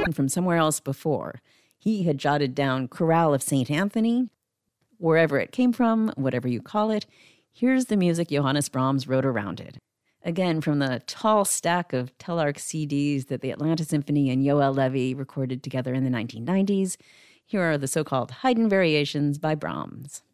from somewhere else before. He had jotted down Chorale of St. Anthony. Wherever it came from, whatever you call it, here's the music Johannes Brahms wrote around it. Again, from the tall stack of Telarc CDs that the Atlanta Symphony and Yoel Levy recorded together in the 1990s, here are the so-called Haydn variations by Brahms.